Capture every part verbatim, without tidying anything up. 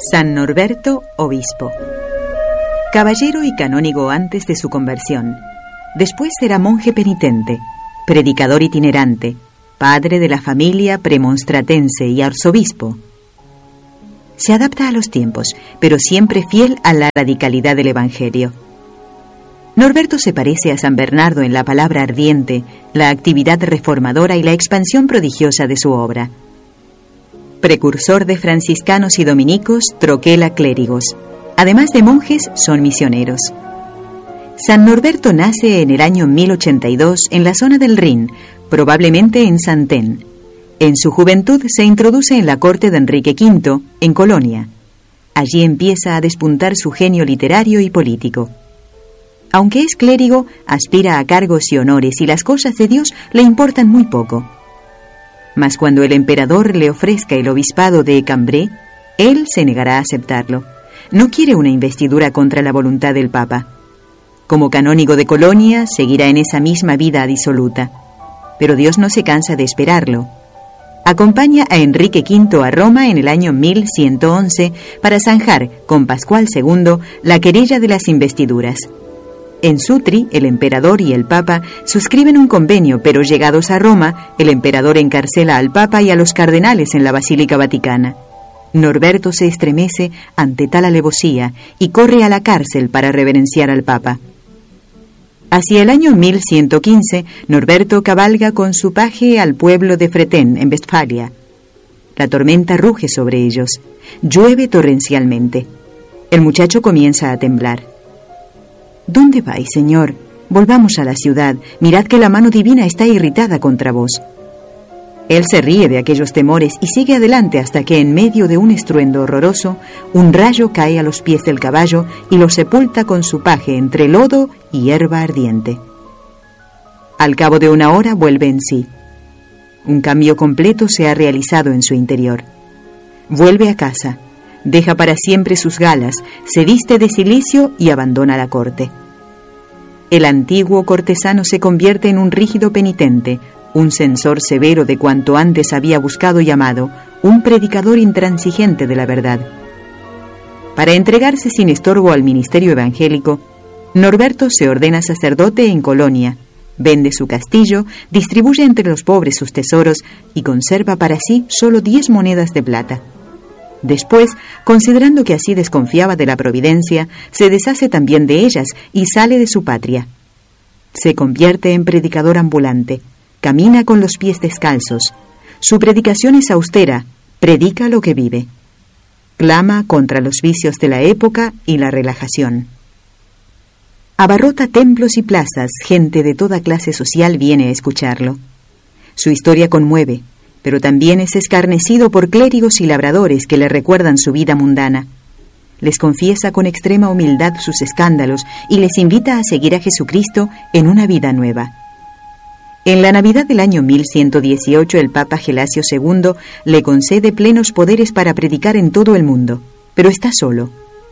San Norberto, obispo. Caballero y canónigo antes de su conversión. Después será monje penitente, predicador itinerante, padre de la familia premonstratense y arzobispo. Se adapta a los tiempos, pero siempre fiel a la radicalidad del Evangelio. Norberto se parece a San Bernardo en la palabra ardiente, la actividad reformadora y la expansión prodigiosa de su obra. Precursor de franciscanos y dominicos, troquela clérigos. Además de monjes, son misioneros. San Norberto nace en el año mil ochenta y dos en la zona del Rin, probablemente en Santén. En su juventud se introduce en la corte de Enrique quinto, en Colonia. Allí empieza a despuntar su genio literario y político. Aunque es clérigo, aspira a cargos y honores y las cosas de Dios le importan muy poco. Mas cuando el emperador le ofrezca el obispado de Cambrai, él se negará a aceptarlo. No quiere una investidura contra la voluntad del Papa. Como canónigo de Colonia, seguirá en esa misma vida disoluta. Pero Dios no se cansa de esperarlo. Acompaña a Enrique quinto a Roma en el año mil ciento once para zanjar con Pascual segundo la querella de las investiduras. En Sutri, el emperador y el papa suscriben un convenio, pero llegados a Roma, el emperador encarcela al papa y a los cardenales en la Basílica Vaticana. Norberto se estremece ante tal alevosía y corre a la cárcel para reverenciar al papa. Hacia el año mil ciento quince, Norberto cabalga con su paje al pueblo de Fretén, en Westfalia. La tormenta ruge sobre ellos. Llueve torrencialmente. El muchacho comienza a temblar. ¿Dónde vais, señor? Volvamos a la ciudad. Mirad que la mano divina está irritada contra vos. Él se ríe de aquellos temores y sigue adelante hasta que, en medio de un estruendo horroroso, un rayo cae a los pies del caballo y lo sepulta con su paje entre lodo y hierba ardiente. Al cabo de una hora vuelve en sí. Un cambio completo se ha realizado en su interior. Vuelve a casa. Deja para siempre sus galas, se viste de cilicio y abandona la corte. El antiguo cortesano se convierte en un rígido penitente, un censor severo de cuanto antes había buscado y amado, un predicador intransigente de la verdad. Para entregarse sin estorbo al ministerio evangélico, Norberto se ordena sacerdote en Colonia, vende su castillo, distribuye entre los pobres sus tesoros y conserva para sí solo diez monedas de plata. Después, considerando que así desconfiaba de la providencia, se deshace también de ellas y sale de su patria. Se convierte en predicador ambulante, camina con los pies descalzos. Su predicación es austera, predica lo que vive. Clama contra los vicios de la época y la relajación. Abarrota templos y plazas, gente de toda clase social viene a escucharlo. Su historia conmueve, pero también es escarnecido por clérigos y labradores que le recuerdan su vida mundana. Les confiesa con extrema humildad sus escándalos y les invita a seguir a Jesucristo en una vida nueva. En la Navidad del año mil ciento dieciocho, el Papa Gelasio segundo le concede plenos poderes para predicar en todo el mundo, pero está solo.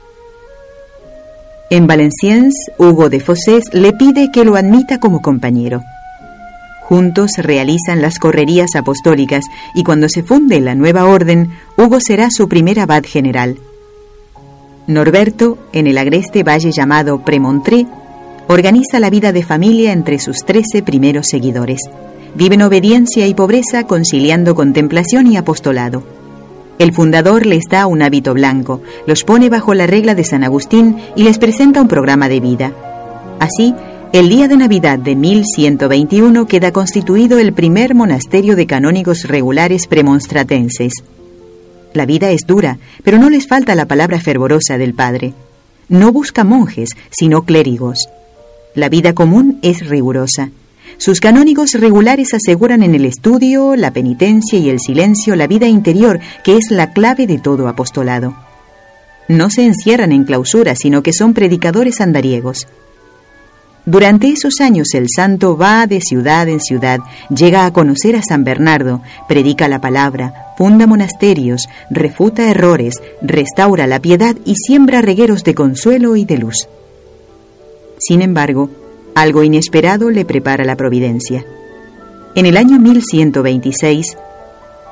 En Valenciennes, Hugo de Fossés le pide que lo admita como compañero. Juntos realizan las correrías apostólicas y cuando se funde la nueva orden, Hugo será su primer abad general. Norberto, en el agreste valle llamado Premontré, organiza la vida de familia entre sus trece primeros seguidores. Vive en obediencia y pobreza, conciliando contemplación y apostolado. El fundador les da un hábito blanco, los pone bajo la regla de San Agustín y les presenta un programa de vida. Así, el día de Navidad de mil ciento veintiuno queda constituido el primer monasterio de canónigos regulares premonstratenses. La vida es dura, pero no les falta la palabra fervorosa del Padre. No busca monjes, sino clérigos. La vida común es rigurosa. Sus canónigos regulares aseguran en el estudio, la penitencia y el silencio la vida interior, que es la clave de todo apostolado. No se encierran en clausura, sino que son predicadores andariegos. Durante esos años el santo va de ciudad en ciudad, llega a conocer a San Bernardo, predica la palabra, funda monasterios, refuta errores, restaura la piedad y siembra regueros de consuelo y de luz. Sin embargo, algo inesperado le prepara la providencia. En el año mil ciento veintiséis,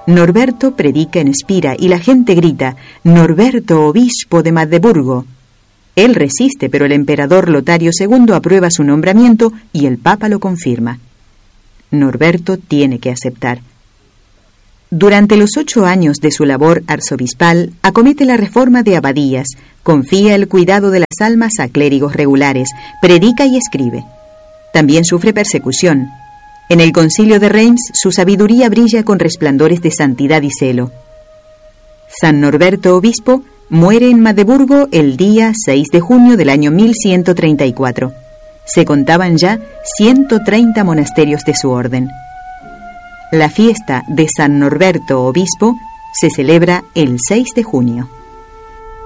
Norberto predica en Espira y la gente grita: «Norberto, obispo de Magdeburgo». Él resiste, pero el emperador Lotario segundo aprueba su nombramiento y el Papa lo confirma. Norberto tiene que aceptar. Durante los ocho años de su labor arzobispal, acomete la reforma de abadías, confía el cuidado de las almas a clérigos regulares, predica y escribe. También sufre persecución. En el concilio de Reims, su sabiduría brilla con resplandores de santidad y celo. San Norberto, obispo, muere en Magdeburgo el día seis de junio del año mil ciento treinta y cuatro. Se contaban ya ciento treinta monasterios de su orden. La fiesta de San Norberto, obispo, se celebra el seis de junio.